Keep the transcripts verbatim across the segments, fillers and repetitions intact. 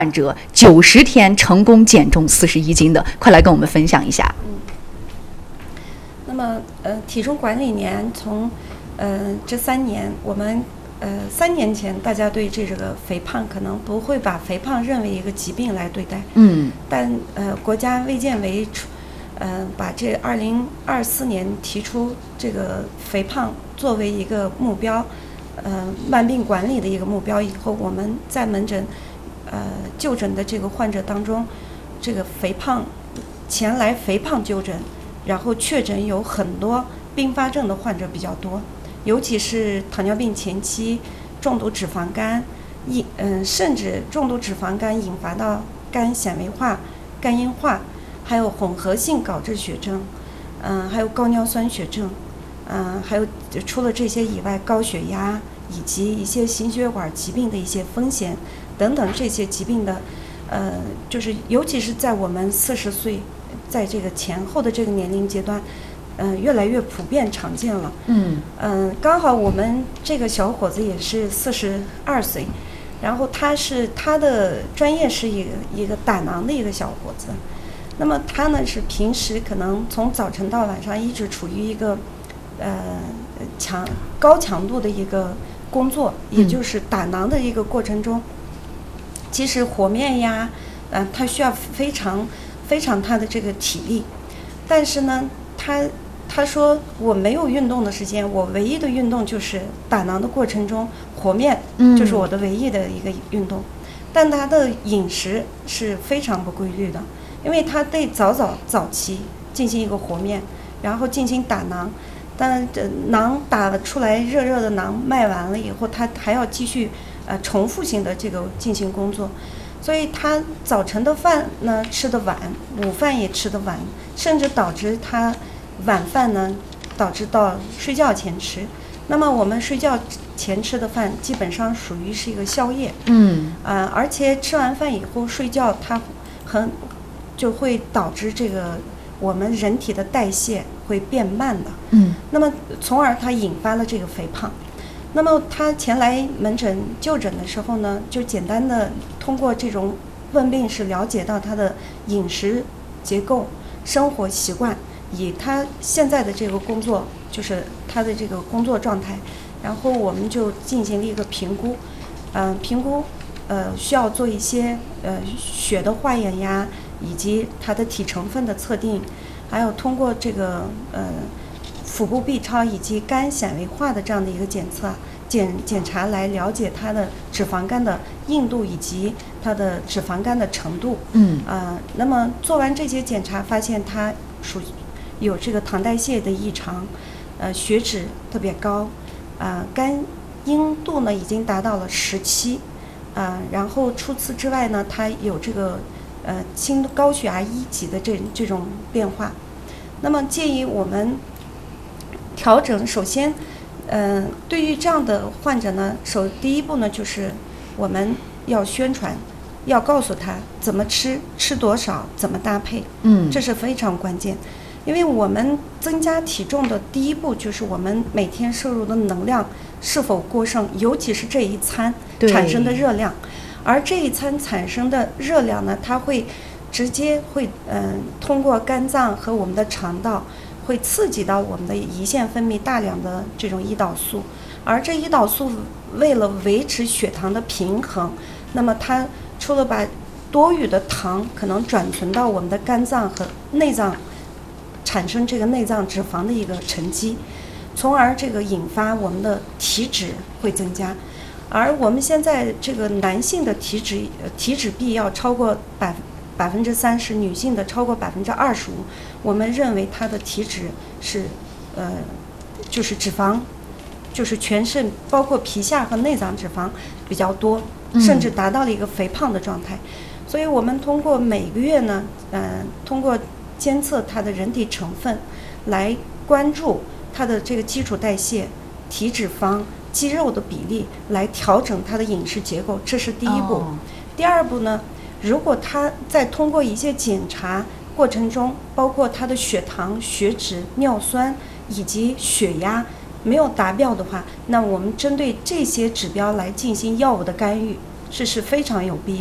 患者九十天成功减重四十一斤的，快来跟我们分享一下。 嗯，那么呃，体重管理年从呃这三年，我们呃三年前大家对这个肥胖可能不会把肥胖认为一个疾病来对待， 嗯， 但呃国家卫健委呃把这二零二四年提出这个肥胖作为一个目标，呃慢病管理的一个目标以后，我们在门诊。呃，就诊的这个患者当中，这个肥胖前来肥胖就诊，然后确诊有很多并发症的患者比较多，尤其是糖尿病前期重度脂肪肝，引嗯甚至重度脂肪肝引发到肝纤维化、肝硬化，还有混合性高脂血症，嗯、呃，还有高尿酸血症，嗯、呃，还有除了这些以外，高血压以及一些心血管疾病的一些风险。等等这些疾病的，呃，就是尤其是在我们四十岁，在这个前后的这个年龄阶段，嗯、呃，越来越普遍常见了。嗯嗯、呃，刚好我们这个小伙子也是四十二岁，然后他是他的专业是一个一个胆囊的一个小伙子，那么他呢是平时可能从早晨到晚上一直处于一个呃强高强度的一个工作，也就是胆囊的一个过程中。其实和面呀，嗯、呃，他需要非常非常他的这个体力，但是呢，他他说我没有运动的时间，我唯一的运动就是胆囊的过程中和面，就是我的唯一的一个运动。嗯、但他的饮食是非常不规律的，因为他得早早早期进行一个和面，然后进行打囊，但这囊打出来热热的囊卖完了以后，他还要继续。呃，重复性的这个进行工作，所以他早晨的饭呢吃得晚，午饭也吃得晚，甚至导致他晚饭呢导致到睡觉前吃。那么我们睡觉前吃的饭基本上属于是一个宵夜，嗯，啊、呃，而且吃完饭以后睡觉，它很就会导致这个我们人体的代谢会变慢的，嗯，那么从而它引发了这个肥胖。那么他前来门诊就诊的时候呢，就简单的通过这种问病是了解到他的饮食结构、生活习惯，以他现在的这个工作，就是他的这个工作状态，然后我们就进行了一个评估，嗯、呃，评估，呃，需要做一些呃血的化验呀，以及他的体成分的测定，还有通过这个呃。腹部 B 超以及肝纤维化的这样的一个检测检检查来了解它的脂肪肝的硬度以及它的脂肪肝的程度。嗯啊、呃，那么做完这些检查，发现它属有这个糖代谢的异常，呃，血脂特别高，啊、呃，肝硬度呢已经达到了十七，啊，然后除此之外呢，它有这个呃轻高血压一级的这这种变化。那么建议我们。调整首先，嗯、呃，对于这样的患者呢，首第一步呢，就是我们要宣传，要告诉他怎么吃，吃多少，怎么搭配，嗯，这是非常关键。因为我们增加体重的第一步就是我们每天摄入的能量是否过剩，尤其是这一餐产生的热量，而这一餐产生的热量呢，它会直接会嗯、呃、通过肝脏和我们的肠道。会刺激到我们的胰腺分泌大量的这种胰岛素，而这胰岛素为了维持血糖的平衡，那么它除了把多余的糖可能转存到我们的肝脏和内脏，产生这个内脏脂肪的一个沉积，从而这个引发我们的体脂会增加。而我们现在这个男性的体脂体脂比要超过百分。百分之三十，女性的超过百分之二十五，我们认为她的体脂是，呃，就是脂肪，就是全身包括皮下和内脏脂肪比较多，甚至达到了一个肥胖的状态。嗯、所以我们通过每个月呢，呃，通过监测她的人体成分，来关注她的这个基础代谢、体脂肪、肌肉的比例，来调整她的饮食结构，这是第一步。哦、第二步呢？如果他在通过一些检查过程中，包括他的血糖、血脂、尿酸以及血压没有达标的话，那我们针对这些指标来进行药物的干预，这是非常有必要的。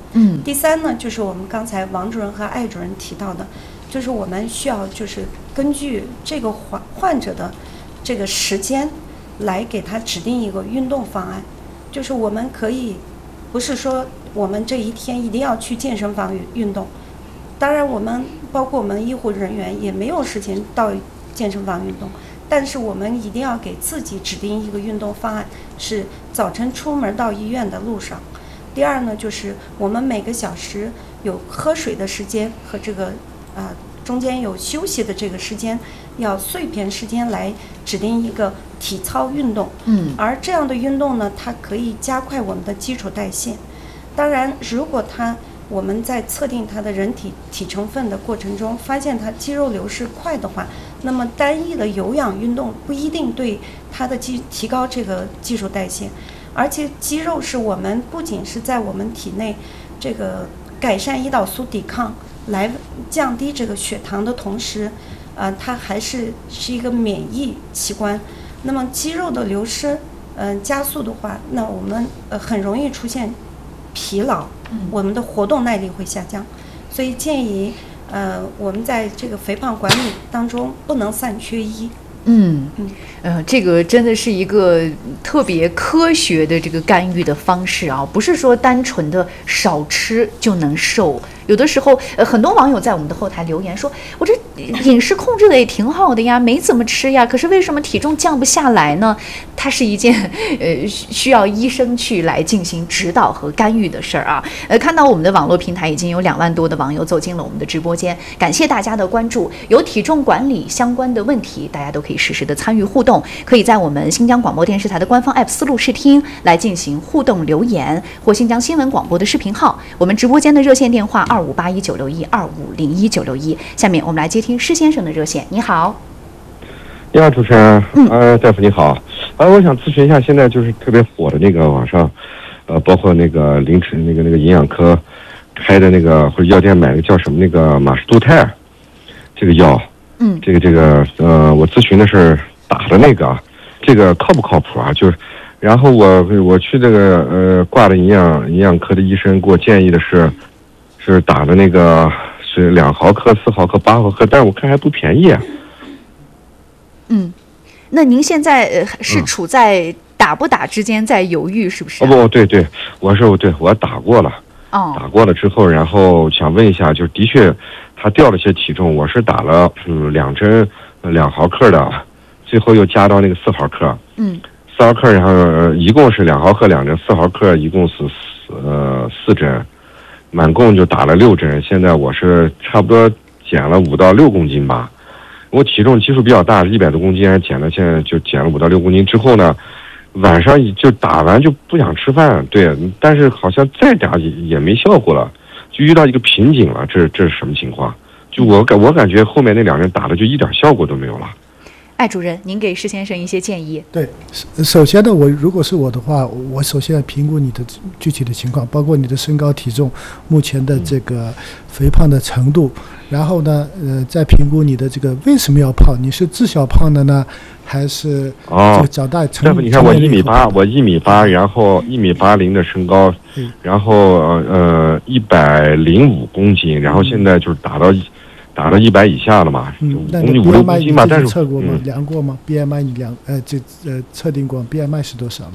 嗯， 第三呢，就是我们刚才王主任和艾主任提到的，就是我们需要就是根据这个患患者的这个时间来给他指定一个运动方案。就是我们可以不是说我们这一天一定要去健身房运动，当然我们包括我们医护人员也没有时间到健身房运动，但是我们一定要给自己指定一个运动方案，是早晨出门到医院的路上。第二呢，就是我们每个小时有喝水的时间和这个啊、呃、中间有休息的这个时间，要碎片时间来指定一个体操运动。 嗯， 而这样的运动呢，它可以加快我们的基础代谢。当然，如果它我们在测定它的人体体成分的过程中，发现它肌肉流失快的话，那么单一的有氧运动不一定对它的肌提高这个基础代谢。而且肌肉是我们不仅是在我们体内这个改善胰岛素抵抗，来降低这个血糖的同时，呃，它还是是一个免疫器官。那么肌肉的流失，嗯、呃，加速的话，那我们呃很容易出现疲劳，我们的活动耐力会下降。所以建议，呃，我们在这个肥胖管理当中不能三缺一。 嗯嗯，呃，这个真的是一个特别科学的这个干预的方式啊，不是说单纯的少吃就能瘦。有的时候，呃，很多网友在我们的后台留言说，我这饮食控制的也挺好的呀，没怎么吃呀，可是为什么体重降不下来呢？它是一件呃需要医生去来进行指导和干预的事儿啊。呃，看到我们的网络平台已经有两万多的网友走进了我们的直播间，感谢大家的关注。有体重管理相关的问题，大家都可以实时的参与互动，可以在我们新疆广播电视台的官方 app 思路视听来进行互动留言，或新疆新闻广播的视频号，我们直播间的热线电话二五八一九六一二五零一九六一。下面我们来接听施先生的热线。你好。 你好，主持人。嗯，呃，大夫你好。呃，我想咨询一下，现在就是特别火的那个网上，呃，包括那个凌晨那个那个营养科开的那个或者药店买的叫什么那个马士都肽这个药。 嗯， 这个这个呃，我咨询的是打的那个，这个靠不靠谱啊？就是，然后我我去这个呃挂的营养营养科的医生给我建议的是，是打的那个是两毫克、四毫克、八毫克，但是我看还不便宜啊。 嗯，那您现在呃是处在打不打之间在犹豫，是不是、 啊？哦不，对对，我是对我打过了， 哦， 打过了之后，然后想问一下，就的确他掉了些体重，我是打了嗯两针两毫克的，最后又加到那个四毫克， 嗯， 四毫克，然后、呃、一共是两毫克两针，四毫克一共是四呃四针，满共就打了六针，现在我是差不多减了五到六公斤吧。我体重基数比较大，一百多公斤，减了，现在就减了五到六公斤。之后呢，晚上就打完就不想吃饭，对，但是好像再打也也没效果了，就遇到一个瓶颈了。这这是什么情况？就我感我感觉后面那两人打的就一点效果都没有了。 艾主任，您给施先生一些建议。 对，首先呢，我如果是我的话，我首先要评估你的具体的情况，包括你的身高体重，目前的这个肥胖的程度，然后呢，呃，再评估你的这个为什么要胖，你是自小胖的呢，还是这个长大成？ 大夫，你看我一米八，我一米八，然后一米八零的身高， 嗯、 然后呃一百零五公斤，然后现在就是打到。打到一百以下了嘛， 嗯，那你五六公斤吧，但是测过吗？ 嗯、 量过吗 ？B M I 你量呃这呃测定过 B M I 是多少了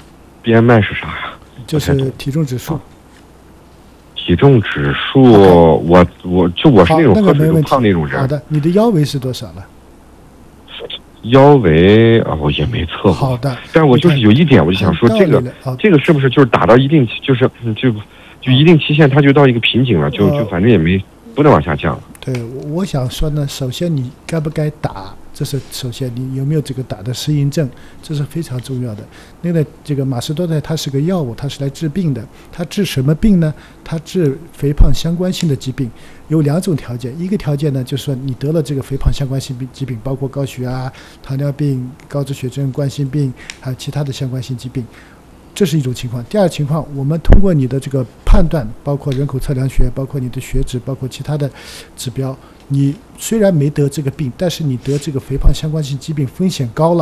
？B M I 是啥呀？ 就是体重指数。 啊、体重指数，我我就我是那种喝水都胖那种人。 好的，你的腰围是多少了？ 腰围啊，我也没测过。 好的， 但是我就是有一点，我就想说，这个这个是不是就是打到一定就是就就一定期限，它就到一个瓶颈了，就就反正也没不能往下降。 对，我想说呢，首先你该不该打，这是首先你有没有这个打的适应症，这是非常重要的。那个这个马士多肽它是个药物，它是来治病的。它治什么病呢？它治肥胖相关性的疾病，有两种条件。一个条件呢，就是说你得了这个肥胖相关性疾病，包括高血压、糖尿病、高脂血症、冠心病，还有其他的相关性疾病。这是一种情况。第二情况，我们通过你的这个判断，包括人口测量学，包括你的血脂，包括其他的指标，你虽然没得这个病，但是你得这个肥胖相关性疾病风险高了。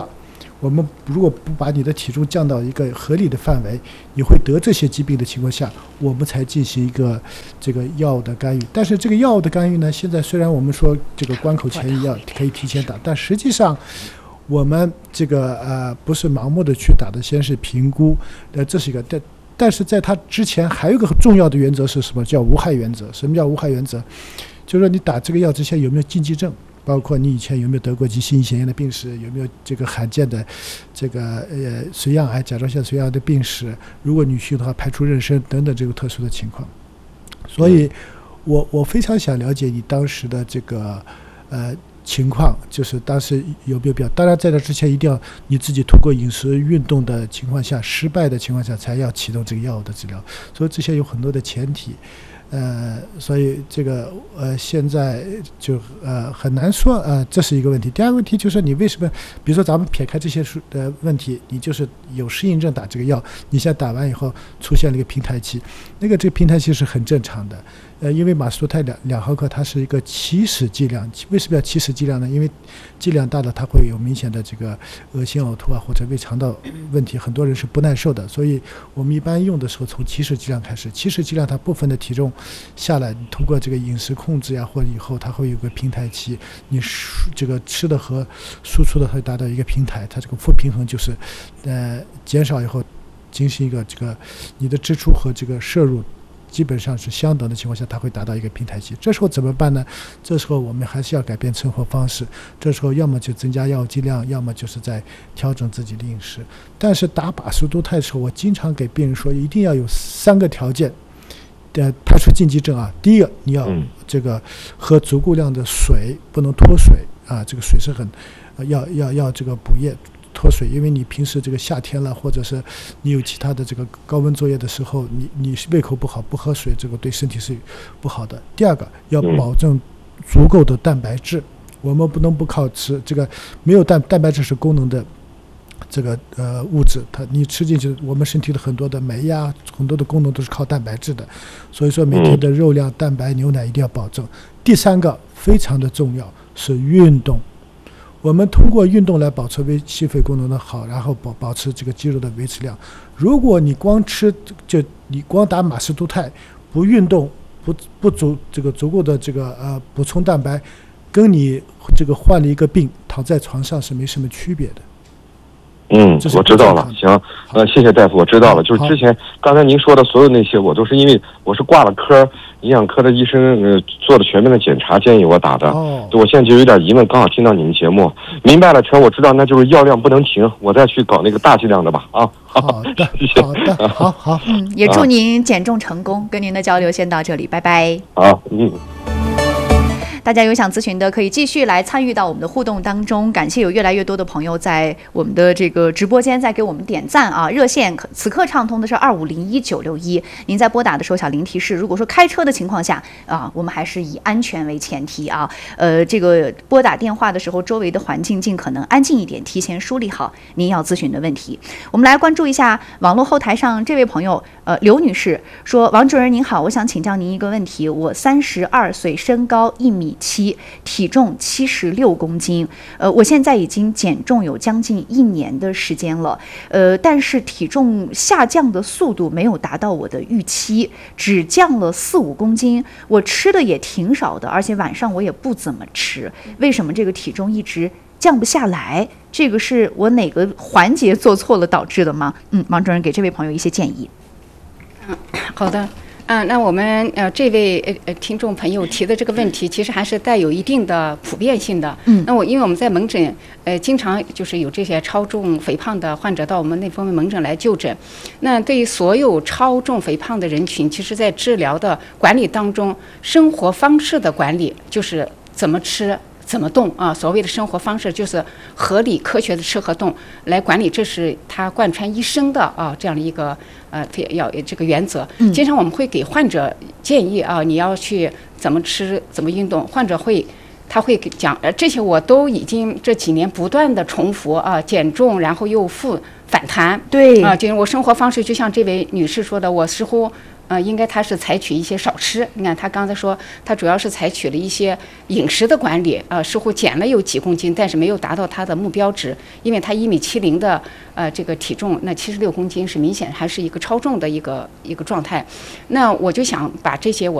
我们如果不把你的体重降到一个合理的范围，你会得这些疾病的情况下，我们才进行一个这个药物的干预。但是这个药物的干预呢，现在虽然我们说这个关口前移药可以提前打，但实际上我们这个呃不是盲目的去打的，先是评估，呃这是一个，但但是在它之前还有一个很重要的原则是什么？叫无害原则。什么叫无害原则？就是说你打这个药之前有没有禁忌症？包括你以前有没有得过急性胰腺炎的病史，有没有这个罕见的这个呃髓样癌、甲状腺髓样癌的病史，如果女性的话排除妊娠等等这个特殊的情况。所以我我非常想了解你当时的这个呃情况，就是当时有没有必要，当然在这之前一定要你自己通过饮食运动的情况下，失败的情况下才要启动这个药物的治疗，所以这些有很多的前提。呃，所以这个呃，现在就呃很难说，呃，这是一个问题。第二个问题就是你为什么，比如说咱们撇开这些呃问题，你就是有适应症打这个药，你现在打完以后出现了一个平台期，那个这个平台期是很正常的。呃，因为马士多肽两两毫克它是一个起始剂量，为什么要起始剂量呢？因为剂量大了，它会有明显的这个恶心、呕吐啊，或者胃肠道问题，很多人是不耐受的。所以我们一般用的时候从起始剂量开始，起始剂量它部分的体重下来，你通过这个饮食控制呀，或者以后它会有个平台期，你这个吃的和输出的会达到一个平台，它这个负平衡就是呃减少以后进行一个这个你的支出和这个摄入基本上是相等的情况下，它会达到一个平台期。这时候怎么办呢？这时候我们还是要改变生活方式，这时候要么就增加药物剂量，要么就是在调整自己的饮食。但是打马士多肽的时候，我经常给病人说一定要有三个条件呃，排除禁忌症啊。第一个，你要这个喝足够量的水，不能脱水啊，这个水是很、呃、要要要这个补液脱水，因为你平时这个夏天了，或者是你有其他的这个高温作业的时候，你你胃口不好，不喝水，这个对身体是不好的。第二个，要保证足够的蛋白质，我们不能不靠吃这个，没有蛋蛋白质是功能的这个呃物质，它你吃进去，我们身体的很多的酶呀，很多的功能都是靠蛋白质的，所以说每天的肉量、蛋白、牛奶一定要保证。第三个非常的重要是运动，我们通过运动来保持微心肺功能的好，然后保保持这个肌肉的维持量。如果你光吃就你光打马士多肽，不运动，不不足这个足够的这个呃补充蛋白，跟你这个患了一个病躺在床上是没什么区别的。 嗯，我知道了。行，呃，谢谢大夫，我知道了。就是之前刚才您说的所有那些，我都是因为我是挂了科，营养科的医生呃做了全面的检查，建议我打的。哦，我现在就有点疑问，刚好听到你们节目，明白了，全我知道，那就是药量不能停，我再去搞那个大剂量的吧。啊， 好的，谢谢。好的，好好。 嗯，也祝您减重成功。跟您的交流先到这里，拜拜。 好，嗯。 大家有想咨询的，可以继续来参与到我们的互动当中。感谢有越来越多的朋友在我们的这个直播间在给我们点赞啊！热线此刻畅通的是二五零一九六一。您在拨打的时候，小林提示，如果说开车的情况下啊，我们还是以安全为前提啊。呃，这个拨打电话的时候，周围的环境尽可能安静一点，提前梳理好您要咨询的问题。我们来关注一下网络后台上这位朋友，呃，刘女士说：“王主任您好，我想请教您一个问题。我三十二岁，身高一米。七，体重七十六公斤，呃，我现在已经减重有将近一年的时间了，呃，但是体重下降的速度没有达到我的预期，只降了四五公斤。我吃的也挺少的，而且晚上我也不怎么吃，为什么这个体重一直降不下来？这个是我哪个环节做错了导致的吗？嗯，王主任给这位朋友一些建议。 嗯，好的。啊，那我们呃这位呃呃听众朋友提的这个问题，其实还是带有一定的普遍性的。嗯，那我因为我们在门诊呃经常就是有这些超重肥胖的患者到我们内分泌门诊来就诊。那对于所有超重肥胖的人群，其实在治疗的管理当中，生活方式的管理就是怎么吃。怎么动啊？所谓的生活方式就是合理科学的吃和动来管理，这是他贯穿一生的啊这样的一个呃要这个原则。经常我们会给患者建议啊，你要去怎么吃，怎么运动。患者会他会讲，呃这些我都已经这几年不断的重复啊，减重然后又复反弹。 对啊，就是我生活方式就像这位女士说的，我似乎。 呃，应该他是采取一些少吃。你看他刚才说，他主要是采取了一些饮食的管理，呃，似乎减了有几公斤，但是没有达到他的目标值，因为他一米七零的呃这个体重，那七十六公斤是明显还是一个超重的一个一个状态。那我就想把这些我